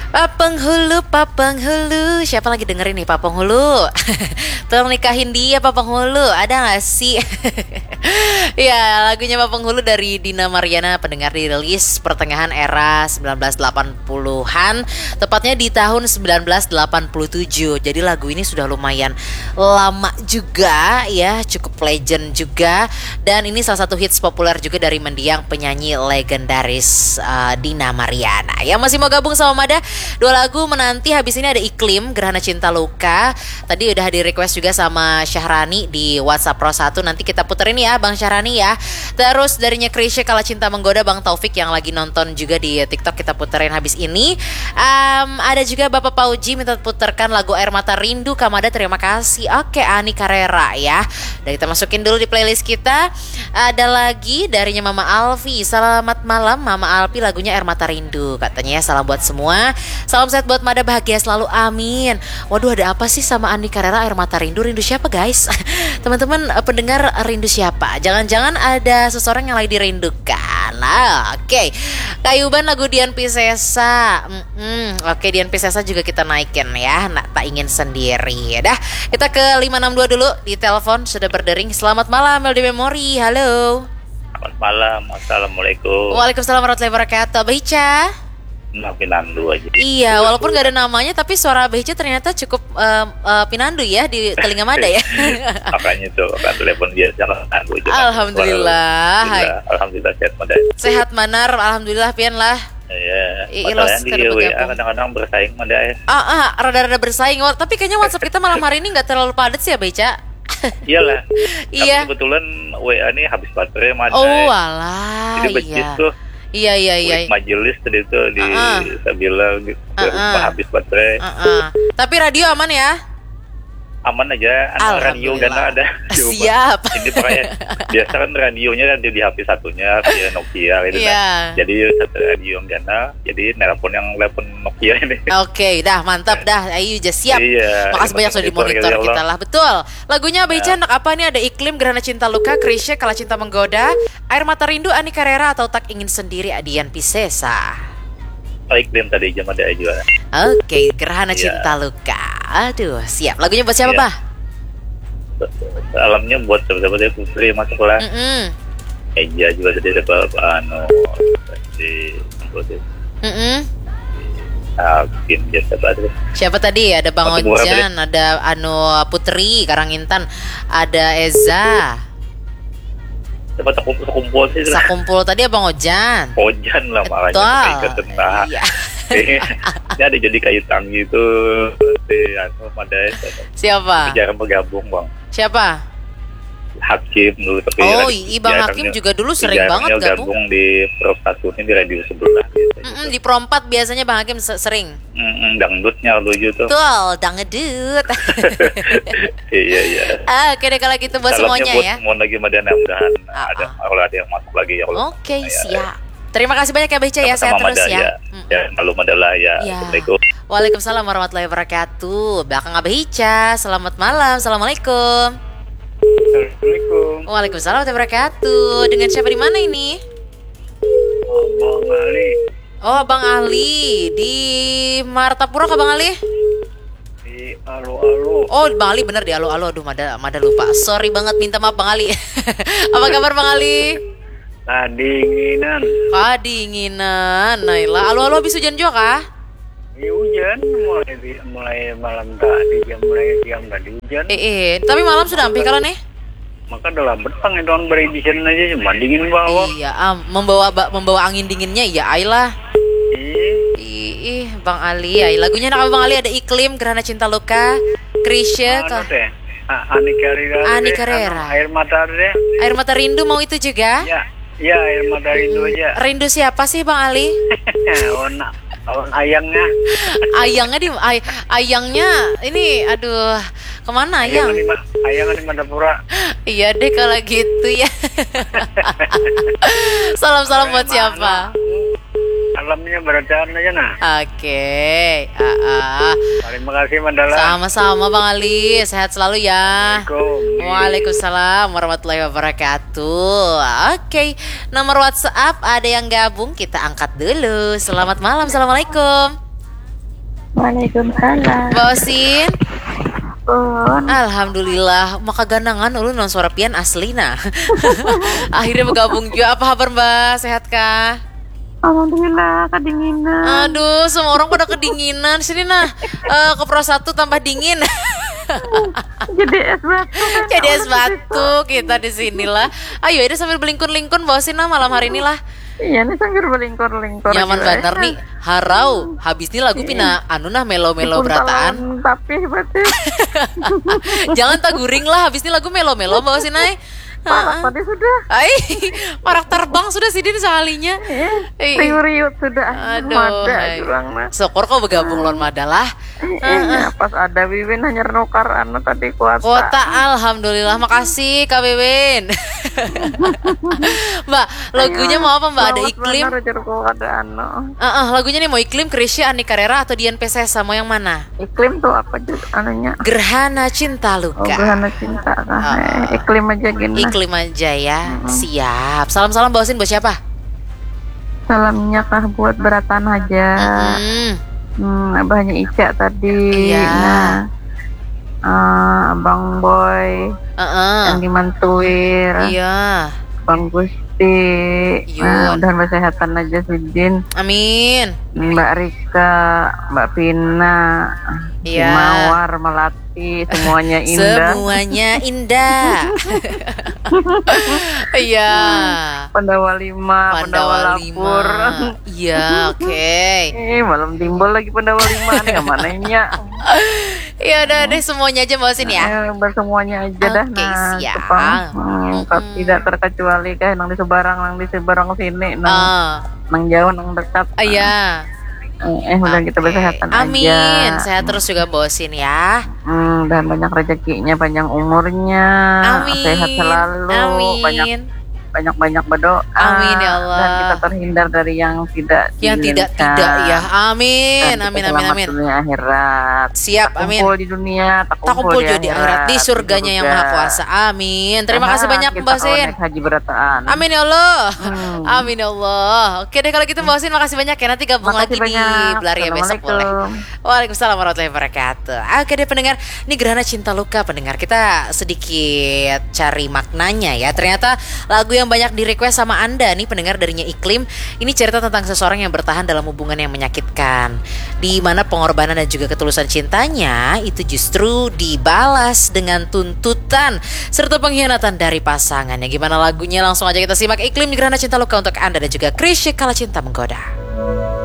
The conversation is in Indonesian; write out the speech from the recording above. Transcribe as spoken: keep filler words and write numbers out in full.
Pak Penghulu, Pak Penghulu. Siapa lagi dengerin nih Pak Penghulu? Tolong nikahin dia Pak Penghulu. Ada gak sih? Ya, lagunya Pak Penghulu dari Dina Mariana, pendengar dirilis pertengahan era sembilan belas delapan puluhan, tepatnya di tahun sembilan belas delapan puluh tujuh. Jadi lagu ini sudah lumayan lama juga ya, cukup legend juga. Dan ini salah satu hits populer juga dari mendiang penyanyi legendaris uh, Dina Mariana. Yang masih mau gabung sama Mada, dua lagu menanti. Habis ini ada Iklim, Gerhana Cinta Luka. Tadi udah di request juga sama Syahrani di WhatsApp Pro satu. Nanti kita puterin ya Bang Syahrani ya. Terus darinya Krisya, Kala Cinta Menggoda, Bang Taufik yang lagi nonton juga di TikTok, kita puterin habis ini. um, Ada juga Bapak Pauji minta puterkan lagu Air Mata Rindu. Kamada terima kasih. Oke, Ani Carrera ya. Dan kita masukin dulu di playlist kita. Ada lagi darinya Mama Alfi. Selamat malam Mama Alfi, lagunya Air Mata Rindu katanya ya. Salam buat semua. Salam sehat buat Mada, bahagia selalu, amin. Waduh, ada apa sih sama Ani Carrera Air Mata Rindu? Rindu siapa guys? Teman-teman pendengar, rindu siapa? Jangan-jangan ada seseorang yang lagi dirindukan. Nah, oke okay. Kayuban lagu Dian Piscesa. Mm-mm. Oke, okay, Dian Piscesa juga kita naikin ya. Nah, tak ingin sendiri. Dah, kita ke lima enam dua dulu. Di telepon sudah berdering. Selamat malam Melody Memory. Halo. Selamat malam. Assalamualaikum. Waalaikumsalam warahmatullahi wabarakatuh. Abah Ica. Nah, Pinandu aja. Iya, walaupun gak ada namanya, tapi suara Abah Ica ternyata cukup uh, uh, Pinandu ya di telinga Mada ya. Makanya tuh, kan telepon biasa Pinandu. Alhamdulillah. Suara, alhamdulillah sehat Mada. Sehat Manar, alhamdulillah Pian lah. Iya. Ilos di W A kadang-kadang bersaing Mada ya. Ah, ah, rada-rada bersaing. Tapi kayaknya WhatsApp kita malam hari ini gak terlalu padat sih Abah Ica. Iyalah. Iya. Tapi kebetulan W A ini habis baterai Mada. Oh alah. Jadi becis iya. tuh. Iya iya iya. Majelis tadi itu di uh-uh. Sabila gitu, uh-uh. habis baterai. Uh-uh. Tapi radio aman ya? Aman aja, anak radio dan ada. Siap. Ini pakai biasa kan radionya kan di H P satunya via Nokia gitu yeah. kan. Jadi satu radio yang gana, jadi nelpon yang telepon Nokia ini. Oke, okay, dah mantap dah. Ayo just siap. Iya, Makasih banyak sudah dimonitor kita lah. Betul. Lagunya Abah Ica anak apa nih? Ada Iklim, Gerhana Cinta Luka, Krisya, Kala Cinta Menggoda, Air Mata Rindu, Ani Carrera, atau Tak Ingin Sendiri, Dian Piscesa. Iklim tadi jam ada juga. Oke, okay, Gerhana yeah. Cinta Luka. Aduh, siap. Lagunya buat siapa, yeah. Bah? Salamnya buat sahabat-sahabat Putri masuk kelas. Mm-hmm. Eja juga tadi dapat anu di Mm-hmm. Akin biasa banget. Siapa tadi? Ada Bang Mati Ojan, ada Anu Putri Karangintan, ada Eza. Dapat sekumpul sih. Sekumpul tadi Abang Ojan. Ojan lah makanya ikut nah. Iya. Ini ada jadi kayu tanggi itu di anu Madai. Siapa? Jarang bergabung Bang. Siapa? Hakim dulu tapi oh iya Bang Hakim juga dulu sering banget gabung. gabung di Pro satu ini di radio sebelah gitu. Mm-mm, di Pro empat biasanya Bang Hakim sering. Mm-mm, dangdutnya lucu tuh. Betul, dangdut. Iya iya. Ah, oke deh kalau gitu buat Salamnya semuanya buat ya. Mau lagi Madana mudahan ah, ada ah. kalau ada yang masuk lagi ya Allah. Oke, okay, siap. Terima kasih banyak ya Beca ya, sehat terus ya. Ya, ya malu madalah ya. ya. Assalamualaikum. Waalaikumsalam warahmatullahi wabarakatuh. Belakang Abah Ica. Selamat malam. Assalamualaikum. Assalamualaikum. Waalaikumsalam warahmatullahi wabarakatuh. Dengan siapa di mana ini? Bang Ali. Oh, Bang Ali di Martapura kah Bang Ali? Di Alo-Alo. Oh, Bang Ali bener di Alo-Alo. Aduh, Mada, Mada lupa. Sorry banget, minta maaf Bang Ali. Apa kabar Bang Ali? Kadinginan. Kadinginan. Nailah. Alo-Alo habis hujan juga kah? Iya hujan mulai mulai malam tadi jam mulai siang tadi hujan. Eh, eh. tapi malam sudah hampir kalau nih. Maka dalam betang itu orang beri di sana aja cuma dingin bawa. Iya, ah, membawa membawa angin dinginnya ya Ayla. Ih, ih, Bang Ali ya. Lagunya nak Bang Ali ada Iklim, Gerhana Cinta Luka, Krisya, Ano teh? Ani Carrera. Ani Carrera. Air Mata deh. Air Mata Rindu mau itu juga? Ya, ya Air Mata Rindu aja. Rindu siapa sih Bang Ali? oh, nak. Oh, ayangnya. Ayangnya di ay, ayangnya ini aduh kemana ayang? Ayangnya di Madapura. Iya deh kalau gitu ya. Salam-salam buat siapa? Alamnya berjalan aja nah. Oke. Okay. Ah, ah. Terima kasih Mandala. Sama-sama Bang Ali, sehat selalu ya. Assalamualaikum. Waalaikumsalam warahmatullahi wabarakatuh. Oke, okay. Nomor WhatsApp ada yang gabung, kita angkat dulu. Selamat malam, assalamualaikum. Waalaikumsalam. Mbak Osin. Pun. Alhamdulillah, maka ganangan ulu non suara pian asli nah. Akhirnya bergabung juga. Apa kabar Mbak? Sehat kah? Alhamdulillah kedinginan. Aduh, semua orang pada kedinginan. Sini nah, eh, ke Pro satu tambah dingin. Jadi es batu. Kan? Jadi es batu kita di sinilah. Ayo, ini sambil belingkun-lingkun Mbak Osin nah malam hari inilah. Iya nih sambil berlingkor-lingkor. Nyaman juga, bener ya. nih. Harau, habis ini lagu pina anu nah melo-melo Dipun berataan. talon tapi berarti Jangan taguring lah, habis ini lagu melo-melo Mbak Osin ay. parah tadi sudah. Ay, marak terbang sudah sidin sekalinya. Eh, riut-riut sudah. Aduh, Mada hai. curang mah. Syukur kau bergabung lon madalah. Eh, ya, pas ada Wiwin hanya nukar anu tadi kuota. Kota alhamdulillah, makasih Kak Wiwin. Mbak, lagunya mau apa Mbak? Ada iklim? Ada anu. Uh, uh, lagunya nih mau iklim, Krisya, Ani Carrera atau Dian Pesesa, mau yang mana? Iklim tuh apa juga anunya? Gerhana Cinta Oh, Luka. gerhana cinta kan. Oh. Eh, iklim aja gini. Iklim aja ya. Siap. Salam-salam Mbak Osin buat siapa? Salamnya kah buat beratan aja. Hmm. Hmm, abahnya Ica tadi. Iya. Nah, eh, Abang Boy Uh-uh. yang dimantuir. Iya. Bang Gusti. Yun. Nah, mudah kesehatan aja Sidin. Amin. Mbak Rika, Mbak Pina, si Iya. Mawar, Melati, semuanya indah. Semuanya indah. Iya. Pandawa lima, Pandawa, Pandawa Lapur. lima. Iya, oke. Eh, malam timbul lagi Pandawa lima nih kemana nya? Ya udah deh semuanya aja Mbak Osin ya. Eh, bersemuanya aja dah. Oke, Nah, siap. Jepang. Hmm, kok Mm-mm. tidak terkecuali kah nang di Sebarang, nang di Sebarang sini, nang, Ah, nang jauh, nang dekat. ah, iya. Eh, eh mudah kita Oke. berkesehatan Amin. aja. Sehat terus juga Mbak Osin ya. Hmm, dan banyak rezekinya, panjang umurnya, Amin. sehat selalu, Amin. banyak banyak-banyak berdoa. Amin, ya Allah. Dan kita terhindar dari yang tidak Yang tidak diinginkan. tidak ya. Amin. Dan Amin kita amin selamat amin. dunia akhirat. Siap, Tak amin. kumpul di dunia, tak kumpul, Tak kumpul di juga di akhirat di surganya yang maha kuasa. Amin. Terima Aha, kasih banyak kita Mbak kalau Osin. naik haji berataan. Amin ya Allah. Hmm. Amin ya Allah. Oke deh kalau gitu Mbak Osin makasih banyak ya. Nanti gabung Makasih lagi di banyak. Belaria besok boleh. Assalamualaikum. Waalaikumsalam warahmatullahi wabarakatuh. Oke deh pendengar, ini Gerhana Cinta Luka pendengar. Kita sedikit cari maknanya ya. Ternyata lagu yang banyak di request sama Anda nih pendengar darinya Iklim. Ini cerita tentang seseorang yang bertahan dalam hubungan yang menyakitkan, di mana pengorbanan dan juga ketulusan cintanya itu justru dibalas dengan tuntutan serta pengkhianatan dari pasangannya. Gimana lagunya? Langsung aja kita simak Iklim di Gerhana Cinta Luka untuk Anda dan juga Krisya Kala Cinta Menggoda.